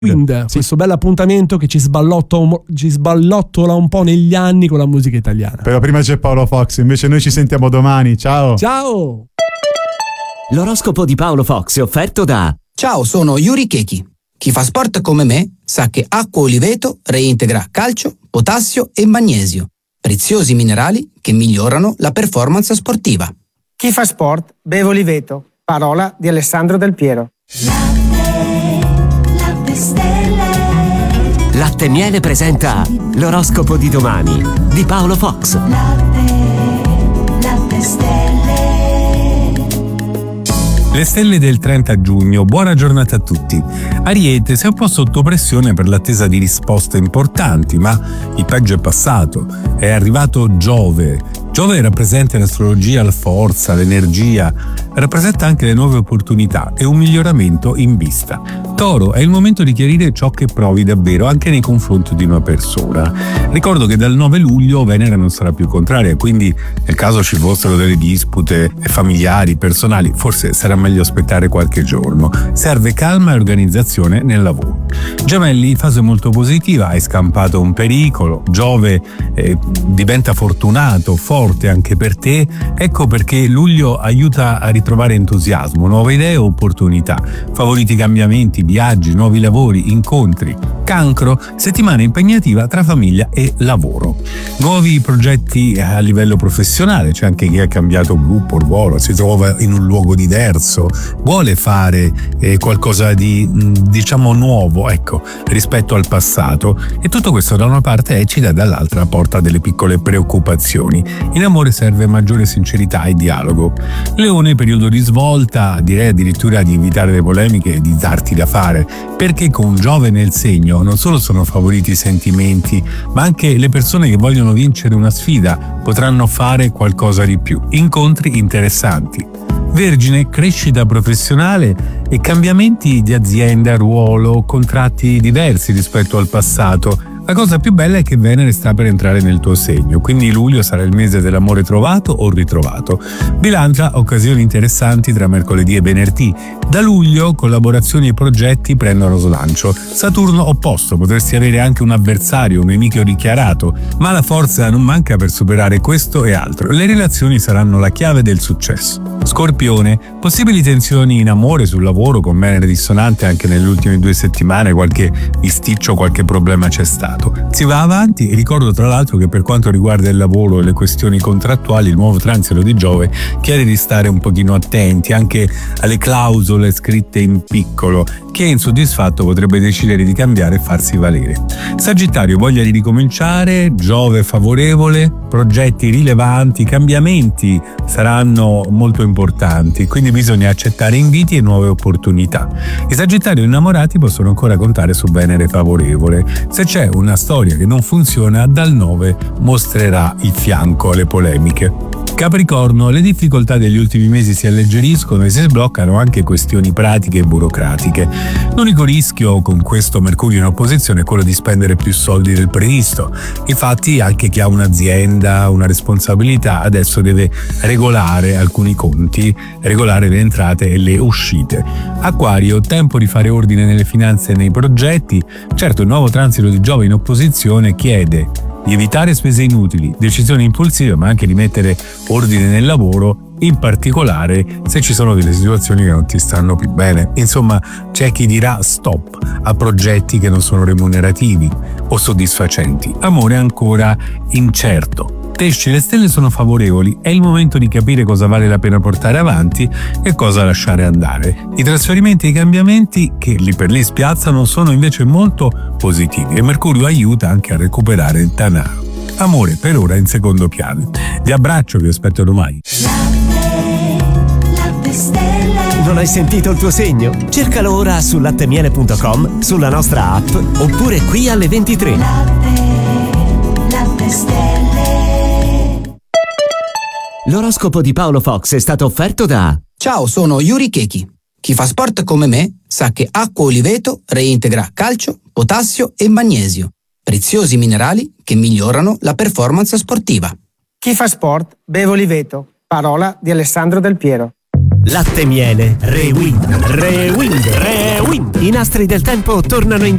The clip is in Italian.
Wind, sì. Questo bel appuntamento che ci sballottola un po' negli anni con la musica italiana. Però prima c'è Paolo Fox, invece noi ci sentiamo domani. Ciao! Ciao! L'oroscopo di Paolo Fox è offerto da... Ciao, sono Yuri Keki. Chi fa sport come me sa che acqua Oliveto reintegra calcio, potassio e magnesio, preziosi minerali che migliorano la performance sportiva. Chi fa sport beve Oliveto. Parola di Alessandro Del Piero. Latte Stelle. Latte Miele presenta l'oroscopo di domani di Paolo Fox. Latte Stelle. Le stelle del 30 giugno, buona giornata a tutti. Ariete, sei un po' sotto pressione per l'attesa di risposte importanti, ma il peggio è passato. È arrivato Giove. Giove rappresenta in astrologia la forza, l'energia, rappresenta anche le nuove opportunità e un miglioramento in vista. Toro, è il momento di chiarire ciò che provi davvero anche nei confronti di una persona. Ricordo che dal 9 luglio Venere non sarà più contraria, quindi nel caso ci fossero delle dispute familiari, personali, forse sarà meglio aspettare qualche giorno. Serve calma e organizzazione nel lavoro. Gemelli, fase molto positiva, hai scampato un pericolo, Giove diventa fortunato, forte anche per te, ecco perché luglio aiuta a ritrovare entusiasmo, nuove idee e opportunità, favoriti cambiamenti, viaggi, nuovi lavori, incontri. Cancro, settimana impegnativa tra famiglia e lavoro. Nuovi progetti a livello professionale, c'è anche chi ha cambiato gruppo, ruolo, si trova in un luogo diverso, vuole fare qualcosa di diciamo nuovo, ecco, rispetto al passato, e tutto questo da una parte eccita, dall'altra porta delle piccole preoccupazioni. In amore serve maggiore sincerità e dialogo. Leone, periodo di svolta, direi addirittura di evitare le polemiche e di darti da fare, perché con Giove nel segno non solo sono favoriti i sentimenti, ma anche le persone che vogliono vincere una sfida potranno fare qualcosa di più. Incontri interessanti. Vergine, crescita professionale e cambiamenti di azienda, ruolo, contratti diversi rispetto al passato. La cosa più bella è che Venere sta per entrare nel tuo segno, quindi luglio sarà il mese dell'amore trovato o ritrovato. Bilancia, occasioni interessanti tra mercoledì e venerdì. Da luglio collaborazioni e progetti prendono slancio. Saturno opposto, potresti avere anche un avversario, un nemico dichiarato, ma la forza non manca per superare questo e altro. Le relazioni saranno la chiave del successo. Scorpione, possibili tensioni in amore, sul lavoro, con Venere dissonante anche nelle ultime 2 settimane, qualche bisticcio, qualche problema c'è stato. Si va avanti e ricordo tra l'altro che per quanto riguarda il lavoro e le questioni contrattuali, il nuovo transito di Giove chiede di stare un pochino attenti anche alle clausole scritte in piccolo. Chi è insoddisfatto potrebbe decidere di cambiare e farsi valere. Sagittario, voglia di ricominciare, Giove favorevole, progetti rilevanti, cambiamenti saranno molto importanti, quindi bisogna accettare inviti e nuove opportunità. I Sagittario innamorati possono ancora contare su Venere favorevole. Se c'è una storia che non funziona, dal 9 mostrerà il fianco alle polemiche. Capricorno, le difficoltà degli ultimi mesi si alleggeriscono e si sbloccano anche questioni pratiche e burocratiche. L'unico rischio con questo Mercurio in opposizione è quello di spendere più soldi del previsto. Infatti anche chi ha un'azienda, una responsabilità, adesso deve regolare alcuni conti, regolare le entrate e le uscite. Acquario, tempo di fare ordine nelle finanze e nei progetti. Certo, il nuovo transito di Giove in opposizione chiede di evitare spese inutili, decisioni impulsive, ma anche di mettere ordine nel lavoro, in particolare se ci sono delle situazioni che non ti stanno più bene. Insomma, c'è chi dirà stop a progetti che non sono remunerativi o soddisfacenti. Amore ancora incerto. Pesci, le stelle sono favorevoli, è il momento di capire cosa vale la pena portare avanti e cosa lasciare andare. I trasferimenti e i cambiamenti che lì per lì spiazzano sono invece molto positivi e Mercurio aiuta anche a recuperare il denaro. Amore per ora in secondo piano. Vi abbraccio, vi aspetto domani. Latte Stelle. Non hai sentito il tuo segno? Cercalo ora su lattemiele.com, sulla nostra app oppure qui alle 23. Latte Stelle. L'oroscopo di Paolo Fox è stato offerto da... Ciao, sono Yuri Keki. Chi fa sport come me sa che acqua Oliveto reintegra calcio, potassio e magnesio, preziosi minerali che migliorano la performance sportiva. Chi fa sport beve Oliveto. Parola di Alessandro Del Piero. Latte miele Rewind. I nastri del tempo tornano in